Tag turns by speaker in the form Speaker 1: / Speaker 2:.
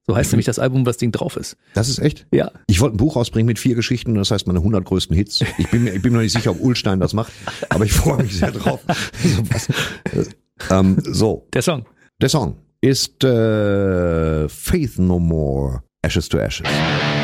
Speaker 1: So heißt nämlich das Album, was Ding drauf ist.
Speaker 2: Das ist echt?
Speaker 1: Ja.
Speaker 2: Ich wollte ein Buch rausbringen mit 4 Geschichten, das heißt meine 100 größten Hits. Ich bin mir noch nicht sicher, ob Ullstein das macht, aber ich freue mich sehr drauf. So.
Speaker 1: Der Song.
Speaker 2: Der Song ist Faith No More, Ashes to Ashes.